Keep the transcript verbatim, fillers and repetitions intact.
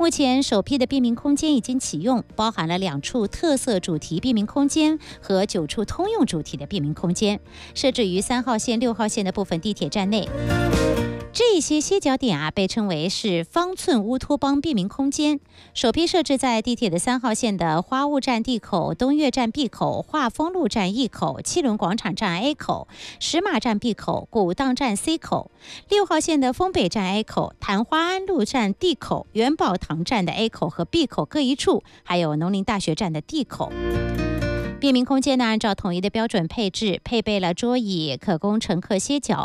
目前首批的便民空间已经启用，包含了两处特色主题便民空间和九处通用主题的便民空间，设置于三号线、六号线的部分地铁站内。这些歇脚点啊，被称为是方寸乌托邦便民空间，首批设置在地铁的三号线的花雾站 D 口、东岳站 B 口、化丰路站 E 口、七轮广场站 A 口、石马站 B 口、古荡站 C 口；六号线的丰北站 A 口、昙花安路站 D 口、元宝堂站的 A 口和 B 口各一处，还有农林大学站的 D 口。便民空间呢，按照统一的标准配置，配备了桌椅，可供乘客歇脚。